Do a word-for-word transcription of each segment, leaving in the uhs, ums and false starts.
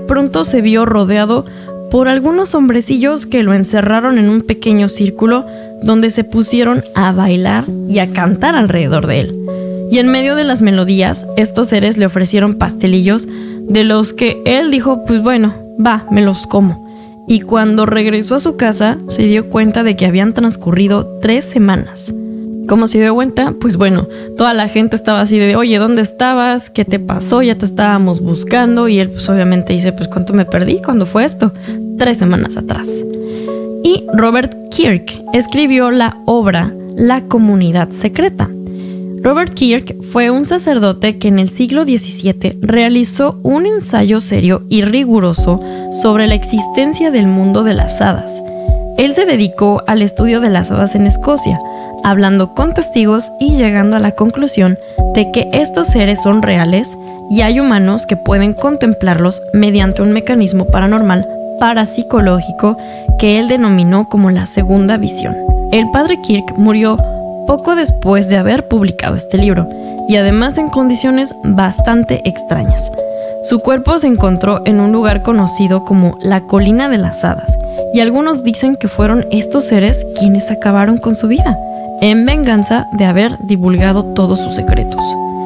pronto se vio rodeado por algunos hombrecillos que lo encerraron en un pequeño círculo donde se pusieron a bailar y a cantar alrededor de él. Y en medio de las melodías, estos seres le ofrecieron pastelillos de los que él dijo, pues bueno, va, me los como. Y cuando regresó a su casa, se dio cuenta de que habían transcurrido tres semanas. ¿Cómo se dio cuenta? Pues bueno, toda la gente estaba así de, oye, ¿dónde estabas? ¿Qué te pasó? Ya te estábamos buscando. Y él pues obviamente dice, pues ¿cuánto me perdí? ¿Cuándo fue esto? Tres semanas atrás. Y Robert Kirk escribió la obra La Comunidad Secreta. Robert Kirk fue un sacerdote que en el siglo diecisiete realizó un ensayo serio y riguroso sobre la existencia del mundo de las hadas. Él se dedicó al estudio de las hadas en Escocia, hablando con testigos y llegando a la conclusión de que estos seres son reales y hay humanos que pueden contemplarlos mediante un mecanismo paranormal parapsicológico que él denominó como la segunda visión. El padre Kirk murió poco después de haber publicado este libro y además en condiciones bastante extrañas. Su cuerpo se encontró en un lugar conocido como la Colina de las Hadas y algunos dicen que fueron estos seres quienes acabaron con su vida, en venganza de haber divulgado todos sus secretos.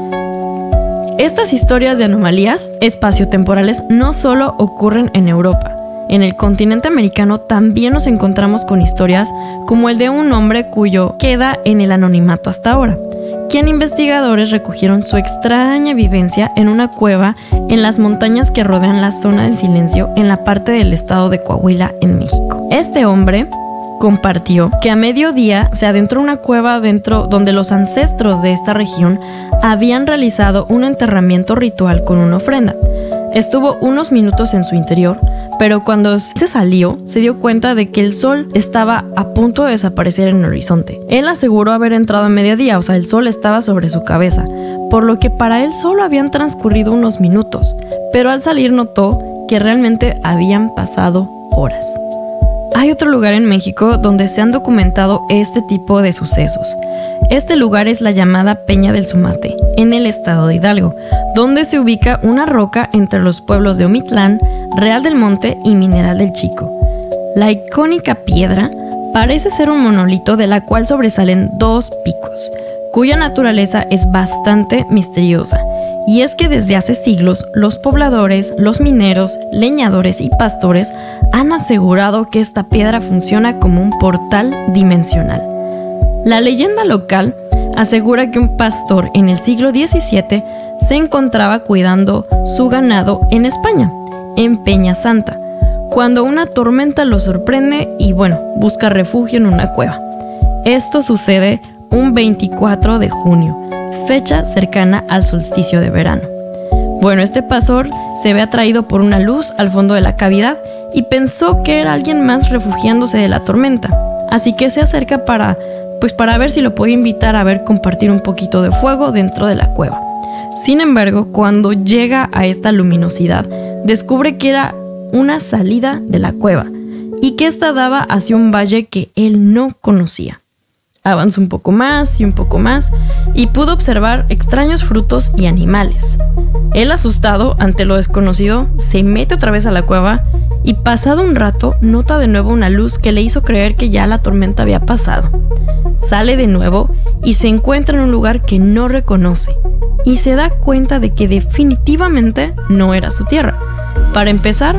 Estas historias de anomalías espaciotemporales no solo ocurren en Europa. En el continente americano también nos encontramos con historias como el de un hombre cuyo queda en el anonimato hasta ahora, quien investigadores recogieron su extraña vivencia en una cueva en las montañas que rodean la zona del silencio en la parte del estado de Coahuila, en México. Este hombre compartió que a mediodía se adentró una cueva dentro donde los ancestros de esta región habían realizado un enterramiento ritual con una ofrenda. Estuvo unos minutos en su interior, pero cuando se salió, se dio cuenta de que el sol estaba a punto de desaparecer en el horizonte. Él aseguró haber entrado a mediodía, o sea, el sol estaba sobre su cabeza, por lo que para él solo habían transcurrido unos minutos, pero al salir notó que realmente habían pasado horas. Hay otro lugar en México donde se han documentado este tipo de sucesos. Este lugar es la llamada Peña del Sumate, en el estado de Hidalgo, donde se ubica una roca entre los pueblos de Omitlán, Real del Monte y Mineral del Chico. La icónica piedra parece ser un monolito de la cual sobresalen dos picos, cuya naturaleza es bastante misteriosa. Y es que desde hace siglos, los pobladores, los mineros, leñadores y pastores han asegurado que esta piedra funciona como un portal dimensional. La leyenda local asegura que un pastor en el siglo diecisiete se encontraba cuidando su ganado en España, en Peña Santa, cuando una tormenta lo sorprende y, bueno, busca refugio en una cueva. Esto sucede un veinticuatro de junio, fecha cercana al solsticio de verano. Bueno, este pastor se ve atraído por una luz al fondo de la cavidad y pensó que era alguien más refugiándose de la tormenta, así que se acerca para, pues para ver si lo puede invitar a ver compartir un poquito de fuego dentro de la cueva. Sin embargo, cuando llega a esta luminosidad, descubre que era una salida de la cueva y que esta daba hacia un valle que él no conocía. Avanzó un poco más y un poco más y pudo observar extraños frutos y animales. Él, asustado ante lo desconocido, se mete otra vez a la cueva y pasado un rato nota de nuevo una luz que le hizo creer que ya la tormenta había pasado. Sale de nuevo y se encuentra en un lugar que no reconoce y se da cuenta de que definitivamente no era su tierra. Para empezar,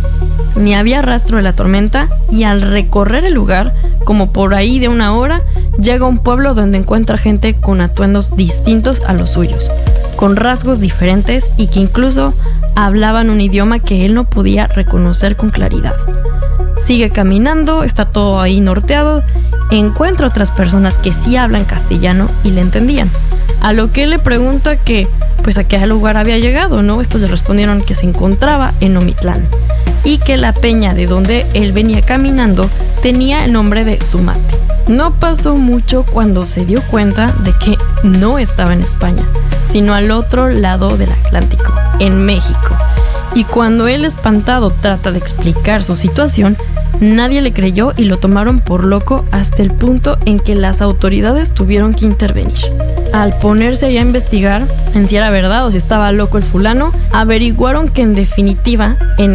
ni había rastro de la tormenta y al recorrer el lugar, como por ahí de una hora, llega a un pueblo donde encuentra gente con atuendos distintos a los suyos, con rasgos diferentes y que incluso hablaban un idioma que él no podía reconocer con claridad. Sigue caminando, está todo ahí norteado, encuentra otras personas que sí hablan castellano y le entendían, a lo que él le pregunta que, pues a qué lugar había llegado, ¿no? Estos le respondieron que se encontraba en Omitlán y que la peña de donde él venía caminando tenía el nombre de Sumate. No pasó mucho cuando se dio cuenta de que no estaba en España, sino al otro lado del Atlántico, en México. Y cuando él, espantado, trata de explicar su situación, nadie le creyó y lo tomaron por loco hasta el punto en que las autoridades tuvieron que intervenir. Al ponerse ya a investigar en si era verdad o si estaba loco el fulano, averiguaron que en definitiva, en